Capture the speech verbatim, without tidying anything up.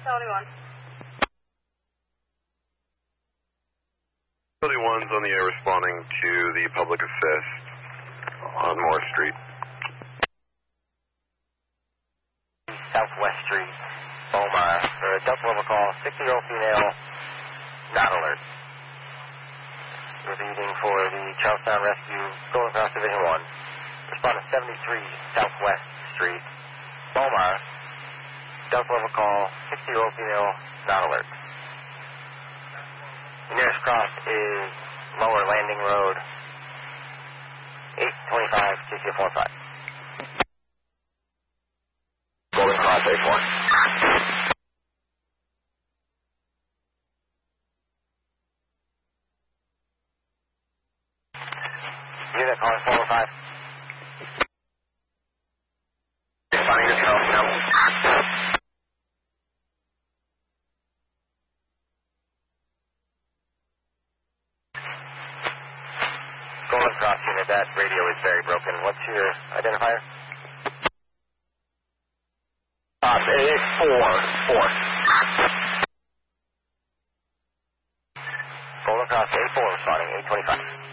seventy-one. seventy-one's on the air responding to the public assist on Moore Street. Southwest Street, Beaumar, for a Delta level call, sixty-year-old female, not alert. Repeating for the Charlestown Rescue, going across Division one. Respond to seventy-three Southwest Street, Beaumar, Delta level call, sixty-year-old female, not alert. The nearest cross is Lower Landing Road, eight twenty-five, K C four five. Golden Cross, eight four. Unit calling four oh five. Responding to Charlestown. Golden Cross unit, that radio is very broken. What's your identifier? Uh, it's four, four. Golden Cross, eight four responding, eight twenty-five.